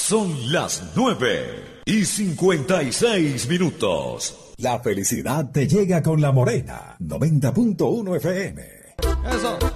Son las 9:56. La felicidad te llega con La Morena, 90.1 FM. Eso.